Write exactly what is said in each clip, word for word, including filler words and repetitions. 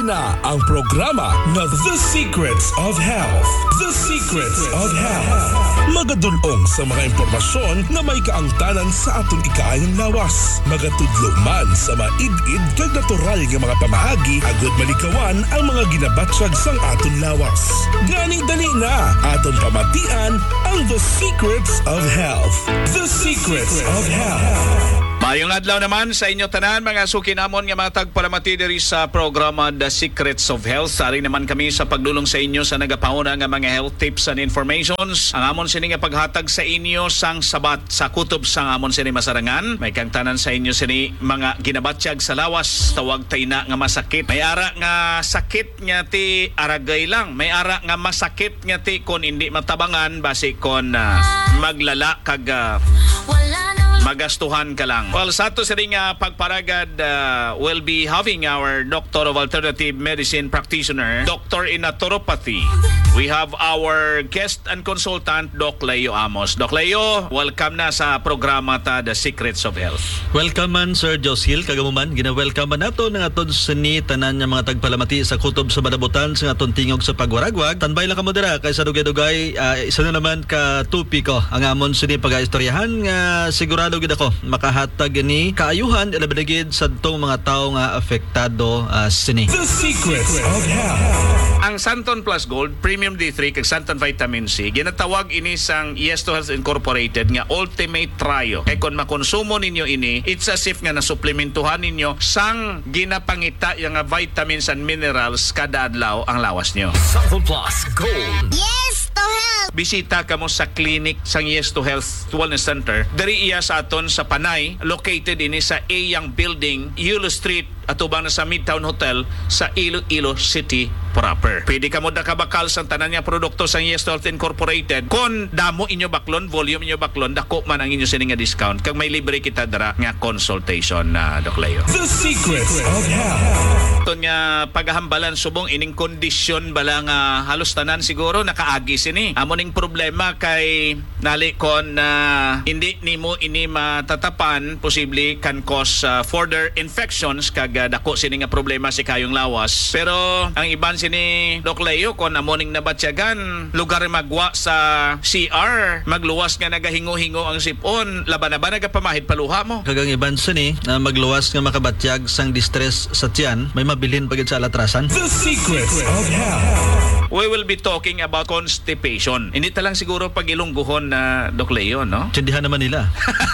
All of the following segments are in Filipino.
na ang programa na The Secrets of Health. The Secrets of Health. Magadulong sa mga impormasyon na may kaangtanan sa aton ikaayang lawas. Magatudlo man sa maid-id kag natural nga mga pamahagi agud malikawan ang mga ginabatsyag sang aton lawas. Ganing dali na aton pamatian ang The Secrets of Health. The Secrets of Health. Mayong adlaw naman sa inyo tanan mga sukinamon nga mga tagpalamati diri sa programa The Secrets of Health. Sari naman kami sa pagdulong sa inyo sa nagapauna nga mga health tips and informations. Ang amon sini nga paghatag sa inyo sang sabat sa kutob sang amon sini masarangan. May kang tanan sa inyo sini mga ginabatsyag sa lawas. Tawag tay na nga masakit. May ara nga sakit nga ti aragay lang. May ara nga masakit nga ti kon hindi matabangan basi kon uh, maglala kag uh, magastuhan ka lang. Well, sa ito sa ring uh, pagparagad, uh, we'll be having our Doctor of Alternative Medicine practitioner, Doctor in Naturopathy. We have our guest and consultant, Doc Leo Amos. Doc Leo, welcome na sa programa ta The Secrets of Health. Welcome man, Sir Josil. Kagamuman, gina-welcome man nato ng aton sini tanan nga mga tagpalamati sa kutob sa Madabutan sa aton tingog sa pagwaragwag. Tanbay lang kamo dira kay sa dugay-dugay, uh, isa na naman ka tupiko ang amon sini pagaistoryahan nga sigurado gid ako makahatag ni kaayuhan ilabanagid sa tong mga tawo nga apektado uh, sini. The Secrets of Health. Ang Santon Plus Gold, Premium D three kag Santon Vitamin C, ginatawag ini sang Yes to Health Incorporated nga Ultimate Trio. Kay kon makonsumo ninyo ini, it's as if nga nasuplementuhan ninyo sang ginapangita yung nga vitamins and minerals kada adlaw ang lawas nyo. Santon Plus Gold. Yes to Health. Bisita kamo sa clinic sang Yes to Health Wellness Center. Dari iya sa aton sa Panay, located ini sa Ayang Building, Yulo Street, atubang na sa Midtown Hotel sa Iloilo City proper. Pwede ka mo da kabakal sa tanan nga produkto sa Yes to Health Incorporated. Kon damo inyo baklon, volume inyo baklon, dako man ang inyo sining nga discount. Kag may libre kita dara nga consultation na uh, Doc Leo. The Secrets of Health. Ito nga paghahambalan subong ining kondisyon bala nga halos tanan siguro nakaagi sini. Amo ning problema kay nali kon na uh, hindi nimo ini matatapan, posible can cause uh, further infections kag uh, dako sini nga problema si kayong lawas. Pero ang iban sini Doc Leo kon amoning nabatyagan lugar magwa sa C R magluwas nga nagahingo-hingo ang sipon laban na ba nagapamahid paluha mo. Kagang iban sini na magluwas nga makabatyag sang distress sa tiyan, may mabilin pagid sa alatrasan. The Secrets of Health. We will be talking about constipation. Hindi ta lang siguro pag-ilungguhon na Doc Leo, no? Tindihan naman nila.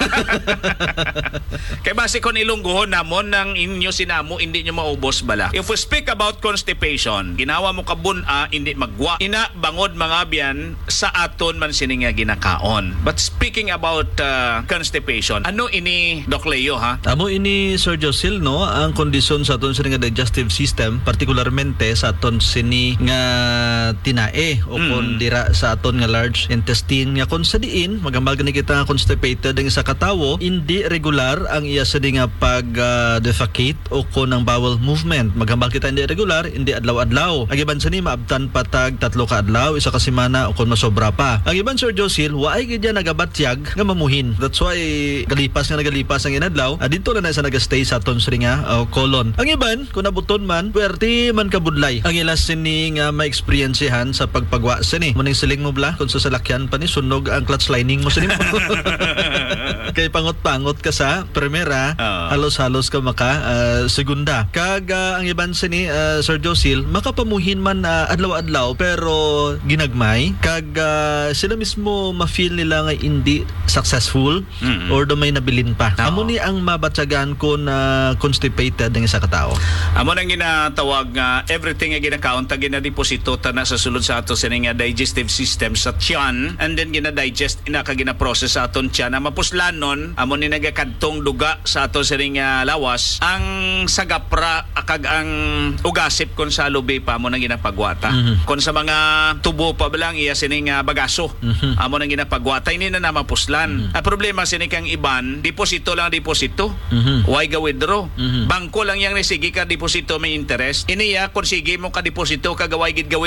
Kaya base kon ilungguhon namon ng inyo sinamo hindi nyo maubos bala. If we speak about constipation, ginawa mo kabun-a hindi magwa. Ina bangod mga biyan sa aton man sini nga ginakaon. But speaking about uh, constipation, ano ini Doc Leo ha? Amo ini Sir Josil no ang kondisyon sa aton sini nga digestive system, partikularmente sa aton sini nga tinae o mm. kon dira sa aton nga large intestine nga kon sa diin magambal gani kita constipated ang isa ka tawo hindi regular ang iya sa nga pag uh, defecate o kon ang bowel movement magambal kita hindi regular hindi adlaw-adlaw ang iban sa ni maabtan patag tatlo ka adlaw isa ka semana o kon masobra pa ang iban Sir Josil waay gid ya nagabatyag nga mamuhin that's why galipas nga nagalipas ang inadlaw ah, dito na na sa nagastay sa aton sini nga uh, colon ang iban kun nabuton man puwerte man kabudlay ang ilas sini nga ma-experiencehan sa pagpagwa sini muning siling mo bla kun sa salakyan pa ni sunog ang clutch lining mo sini mo kay pangot-pangot ka sa primera uh. halos-halos ka maka uh, segunda kag uh, ang iban sini uh, Sir Josil makapamuhin man uh, adlaw-adlaw pero ginagmay kag uh, sila mismo ma-feel nila nga hindi successful mm-hmm. or do may nabilin pa uh-oh. Amo ni ang mabatsagan ko na constipated ng isa ka tao. Amo nang ginatawag nga uh, everything nga ginakount gina-deposito ta na sa sulod sa ato sini nga digestive system sa tiyan and then gina-digest ina ka gina-process sa aton tiyan na mapuslanon amo ni nagakadtong duga sa ato sini nga lawas ang sagapra kag ang ugasip kon sa lubi pa amo nang ginapagwata mm-hmm. kon sa mga tubo pa bilang iya sini nga bagaso mm-hmm. amo nang ginapagwata ini na na mapuslan mm-hmm. ang problema sini kang iban deposito lang deposito mm-hmm. why ga withdraw mm-hmm. bangko lang yang nisigi ka deposito may interest iniya kon sige mo ka deposito kagaway gid gawid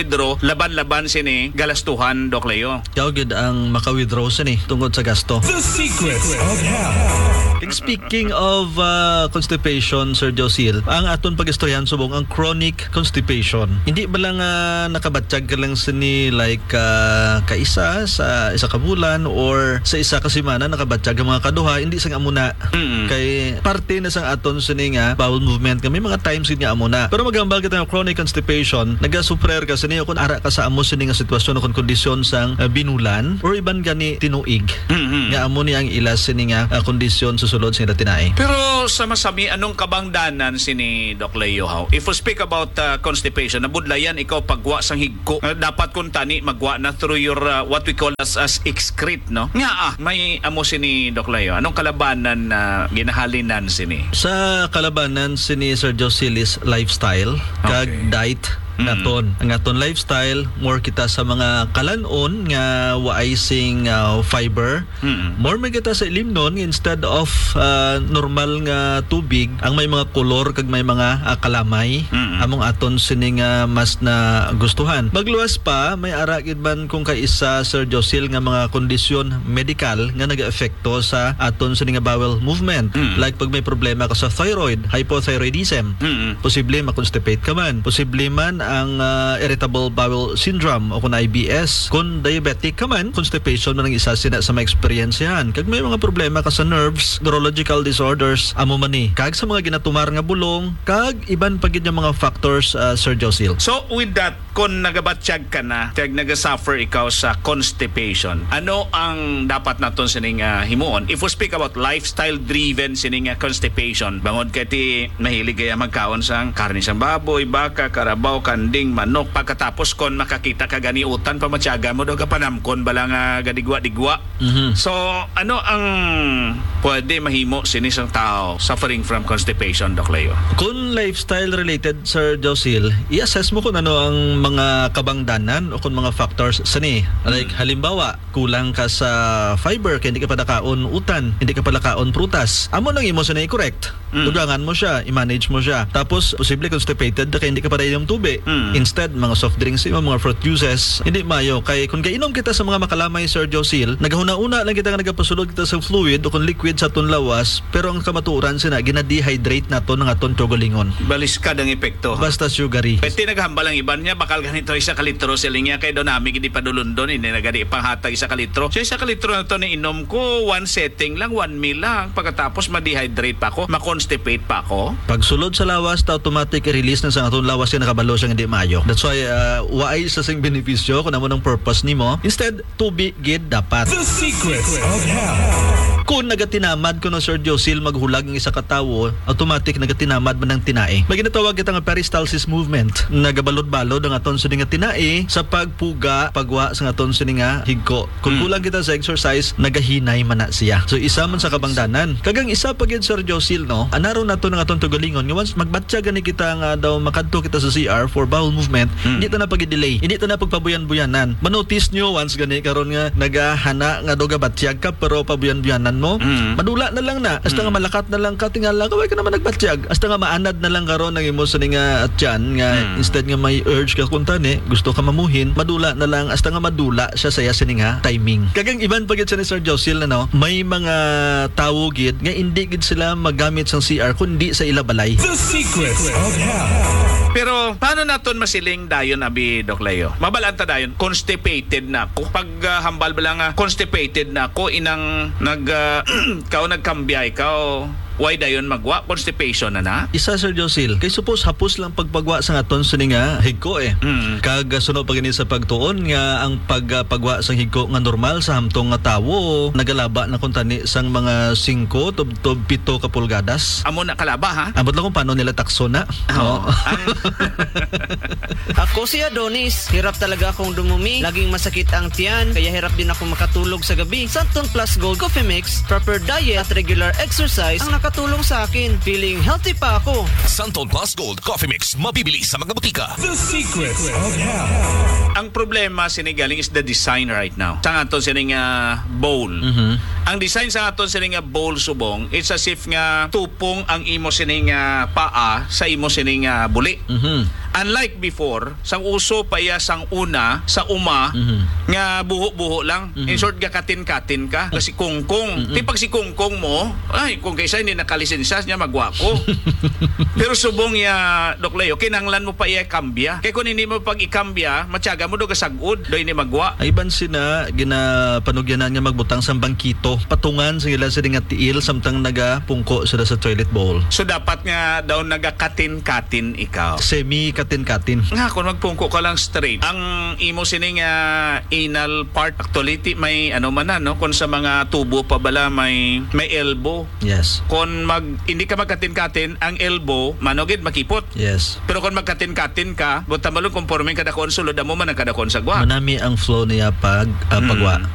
maka-withdraw laban-laban sini galastuhan Doc Leo. Yaw gid ang maka-withdraw sa ni tungod sa gasto. The secrets of health. And speaking of uh, constipation, Sir Josil, ang aton pag-istoryahan subong ang chronic constipation. Hindi ba lang uh, nakabatsyag ka lang sa ni like uh, kaisa sa isa ka bulan or sa isa ka semana nakabatsyag ang mga kaduha, hindi sang amuna. Mm-mm. Kay parte na sang aton sa ni nga bowel movement kami mga times gid nga amuna. Pero magambal kita ng chronic constipation, naga-suprer ka sa niyo kung ara ka sa amo sa ni nga sitwasyon o kung kondisyon sang uh, binulan or iban gani tinuig. Mm-mm. Nga amo ni ang ilas sa ni nga uh, kondisyon sa sulod sa tinae. Pero sa masabi, anong kabangdanan sini Doc Leo how? If we speak about uh, constipation, nabudlayan ikaw pagwa sang higko. Uh, dapat kung tani magwa na through your uh, what we call as as excrete, no? Nga ah, may amo sini Doc Leo. Anong kalabanan na uh, ginahalinan sini? Sa kalabanan sini Sir Josilis lifestyle kag Okay. diet naton. Ang aton lifestyle more kita sa mga kalanon nga waay sing uh, fiber. Mm-mm. More may kita sa ilimnon instead of uh, normal nga tubig ang may mga kolor kag may mga uh, kalamay. Mm-mm. Among aton sini nga mas na gustuhan. Magluwas pa may ara gid man kung kaisa Sir Josil nga mga kondisyon medical nga nagaepekto sa aton sini nga bowel movement. Mm. Like pag may problema ka sa thyroid, hypothyroidism, Mm-mm. posible ma-constipate ka man. Posible man ang uh, irritable bowel syndrome o kung I B S. Kung diabetic ka man, constipation man ang isa sina sa ma-experience yan. Kag may mga problema ka sa nerves, neurological disorders, amo man ni. Kag sa mga ginatumar nga bulong, kag iban pa gid nga mga factors, uh, Sir Josil. So with that, kung nagabatsyag ka na, kag nagasuffer ikaw sa constipation, ano ang dapat naton sining uh, himuon? If we speak about lifestyle-driven sining uh, constipation, bangod kay ti mahilig kaya magkaon sang karne sang baboy, baka, karabaw, kanding, manok. Pagkatapos kon makakita ka ganiutan, pamatyaga mo daw ka panamkon bala nga gadigwa-digwa. Mhm. So, ano ang pwede mahimo sini sang tao suffering from constipation, Doc Leo? Kung lifestyle related, Sir Josil, i-assess mo kung ano ang mga kabangdanan o kung mga factors sa ni. Like halimbawa, kulang ka sa fiber kaya hindi ka pa nakaon utan, hindi ka pa nakaon prutas. Amo nang imo sa ni correct. Mm. Dugangan mo siya, i-manage mo siya. Tapos posible constipated kaya hindi ka pa inom tubig. Mm. Instead, mga soft drinks, mga fruit juices, hindi mayo. Kay kung gainom kita sa mga makalamay, Sir Josil, nagahuna-una lang kita nga nagapasulod kita sa fluid o kung liquid sa aton lawas, pero ang kamaturan sina gina-dehydrate nato ng aton tugalingon. Baliskad ang epekto. Basta sugary. Pwede naghambal ang iban niya, bakal ganito isa kalitro sila niya kay doon namin hindi pa dulundon, hindi nagadi panghatag isa kalitro. So isa kalitro na to ni inom ko, one setting lang, one meal lang. Pagkatapos ma-dehydrate pa ako, ma-constipate pa ako. Pag sulod sa lawas, ta automatic i-release na sa aton lawas yung nakabalo siyang hindi maayo. That's why, uh, waay sa sing benepisyo kung ano ng purpose nimo. Instead, tubig gid dapat. The secrets of health. Kung nagatinamad ko no Sir Josil maghulag ng isa ka tawo, automatic nagatinamad man ng tinae. May ginatawag kita nga peristalsis movement. Nagabalod-balod ang aton sa nga tinae sa pagpuga, pagwa sa aton sa nga higko. Kung Mm. kulang kita sa exercise, nagahinay man na siya. So isa man sa kabangdanan. Kagang isa pa gid Sir Josil no, anaro nato ng aton tugalingon nga once magbatya gani kita nga daw makadto kita sa C R for bowel movement, Mm. hindi ta na pag-delay. Hindi ta na pagpabuyan-buyanan. Manotice nyo once gani karon nga nagahana nga doga batyag ka pero pabuyan-buyanan mo, Mm. madula na lang na. Hasta nga malakat na lang ka, tingala ka, way ka naman nagbatyag. Hasta nga maanad na lang karon ng imo sa nga atyan nga Mm. instead nga may urge ka kung tani, gusto ka mamuhin, madula na lang hasta nga madula siya saya sini nga timing. Kagang iban pagit sa ni Sir Josil na no, may mga tawo gid nga hindi gid sila magamit sa C R kundi sa ilabalay. The secrets of health. Pero paano naton masiling dayon abi Doc Leo? Mabalanta dayon, constipated na ako. Pag uh, hambal ba lang uh, constipated na ako, inang nag uh, kao nagkambiyay kao, why dayon magwa constipation na na? Isa Sir Josil, kay suppose hapos lang pagpagwa sa aton sa nga higko eh. Mm. Kag sunod pa gani sa pagtuon nga ang pagpagwa sa higko nga normal sa hamtong nga tawo nagalaba na kun tani sang mga singko tub pito ka pulgadas. Amo na kalaba ha? Abot lang kung paano nila takso na. Oo. No? Ako si Adonis. Hirap talaga akong dumumi. Laging masakit ang tiyan. Kaya hirap din ako makatulog sa gabi. Santon Plus Gold Coffee Mix, proper diet at regular exercise ang nakatulong sa akin. Feeling healthy pa ako. Santon Plus Gold Coffee Mix mabibili sa mga butika. The secrets of health. Ang problema sinigaling is the design right now. Sa aton sining uh, bowl. Mhm. Ang design sa aton sining nga bowl subong, it's as if nga tupong ang imo sining nga paa sa imo sining nga buli. Mhm. Unlike before, sang uso pa iya sang una sa uma Mhm. nga buho-buho lang. In short, gakatin-katin ka. Kasi kungkong. Di pag si kungkong mo, ay, kung kaysa hindi nakalisensas niya, magwa ko. Pero subong ya, Dok Leo, kinanglan mo pa iya kambya. Kaya kung hindi mo pag ikambya, matyaga mo do kasagod, do hindi magwa. Ay ban sina ginapanugyanan nga magbutang sa bangkito. Patungan sa ila sila nga tiil samtang naga pungko sila sa toilet bowl. So dapat nga daw nagakatin-katin ikaw. Semi katin-katin. Nga, kung magpungko ka lang straight, ang imo sining uh, anal part, actually, may ano man na, no? Kung sa mga tubo pa bala, may, may elbow. Yes. Kung mag, hindi ka magkatin-katin, ang elbow, manogid, makipot. Yes. Pero kung magkatin-katin ka, buta malong conforming kada konsulod, mo man ang kada konsagwa. Manami ang flow niya pag uh, pagwa.